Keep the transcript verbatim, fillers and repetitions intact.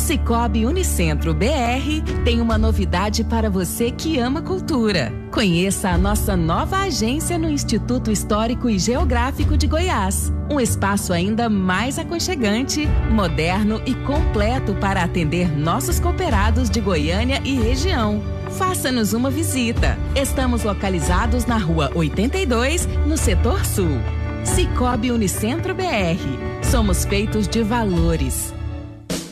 Sicoob Unicentro B R tem uma novidade para você que ama cultura. Conheça a nossa nova agência no Instituto Histórico e Geográfico de Goiás. Um espaço ainda mais aconchegante, moderno e completo para atender nossos cooperados de Goiânia e região. Faça-nos uma visita. Estamos localizados na Rua oitenta e dois, no Setor Sul. Sicoob Unicentro B R. Somos feitos de valores.